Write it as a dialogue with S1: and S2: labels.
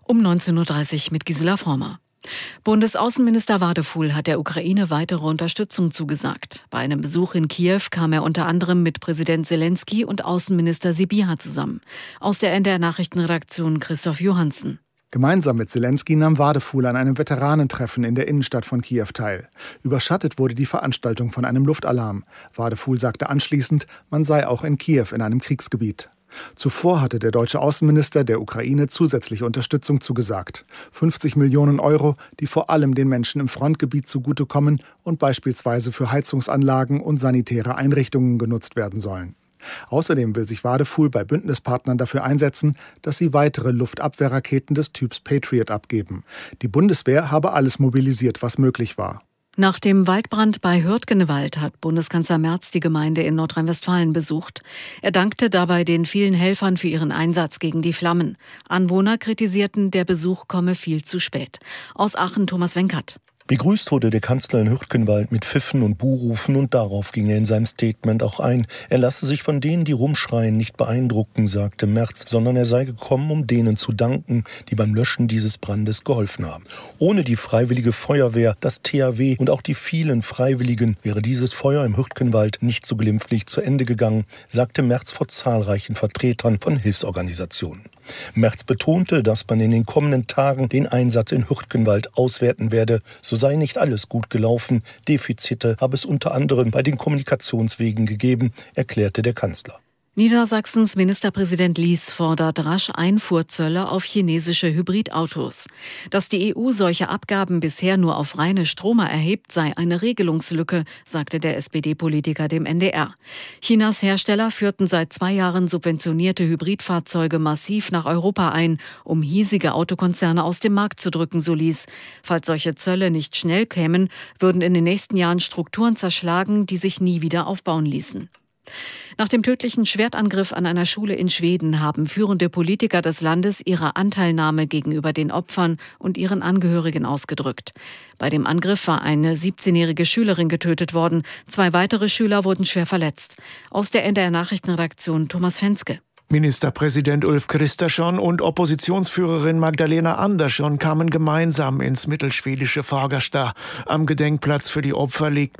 S1: Um 19.30 Uhr mit Gisela Frommer. Bundesaußenminister Wadefuhl hat der Ukraine weitere Unterstützung zugesagt. Bei einem Besuch in Kiew kam er unter anderem mit Präsident Zelensky und Außenminister Sybiha zusammen. Aus der NDR-Nachrichtenredaktion Christoph Johansen.
S2: Gemeinsam mit Zelensky nahm Wadefuhl an einem Veteranentreffen in der Innenstadt von Kiew teil. Überschattet wurde die Veranstaltung von einem Luftalarm. Wadefuhl sagte anschließend, man sei auch in Kiew in einem Kriegsgebiet. Zuvor hatte der deutsche Außenminister der Ukraine zusätzliche Unterstützung zugesagt. 50 Millionen Euro, die vor allem den Menschen im Frontgebiet zugutekommen und beispielsweise für Heizungsanlagen und sanitäre Einrichtungen genutzt werden sollen. Außerdem will sich Wadefuhl bei Bündnispartnern dafür einsetzen, dass sie weitere Luftabwehrraketen des Typs Patriot abgeben. Die Bundeswehr habe alles mobilisiert, was möglich war.
S1: Nach dem Waldbrand bei Hürtgenwald hat Bundeskanzler Merz die Gemeinde in Nordrhein-Westfalen besucht. Er dankte dabei den vielen Helfern für ihren Einsatz gegen die Flammen. Anwohner kritisierten, der Besuch komme viel zu spät. Aus Aachen Thomas Wenkert.
S3: Begrüßt wurde der Kanzler in Hürtgenwald mit Pfiffen und Buhrufen und darauf ging er in seinem Statement auch ein. Er lasse sich von denen, die rumschreien, nicht beeindrucken, sagte Merz, sondern er sei gekommen, um denen zu danken, die beim Löschen dieses Brandes geholfen haben. Ohne die Freiwillige Feuerwehr, das THW und auch die vielen Freiwilligen wäre dieses Feuer im Hürtgenwald nicht so glimpflich zu Ende gegangen, sagte Merz vor zahlreichen Vertretern von Hilfsorganisationen. Merz betonte, dass man in den kommenden Tagen den Einsatz in Hürtgenwald auswerten werde. So sei nicht alles gut gelaufen. Defizite habe es unter anderem bei den Kommunikationswegen gegeben, erklärte der Kanzler.
S1: Niedersachsens Ministerpräsident Lies fordert rasch Einfuhrzölle auf chinesische Hybridautos. Dass die EU solche Abgaben bisher nur auf reine Stromer erhebt, sei eine Regelungslücke, sagte der SPD-Politiker dem NDR. Chinas Hersteller führten seit 2 Jahren subventionierte Hybridfahrzeuge massiv nach Europa ein, um hiesige Autokonzerne aus dem Markt zu drücken, so Lies. Falls solche Zölle nicht schnell kämen, würden in den nächsten Jahren Strukturen zerschlagen, die sich nie wieder aufbauen ließen. Nach dem tödlichen Schwertangriff an einer Schule in Schweden haben führende Politiker des Landes ihre Anteilnahme gegenüber den Opfern und ihren Angehörigen ausgedrückt. Bei dem Angriff war eine 17-jährige Schülerin getötet worden. 2 weitere Schüler wurden schwer verletzt. Aus der NDR-Nachrichtenredaktion Thomas Fenske.
S4: Ministerpräsident Ulf Kristersson und Oppositionsführerin Magdalena Andersson kamen gemeinsam ins mittelschwedische Fagersta. Am Gedenkplatz für die Opfer legten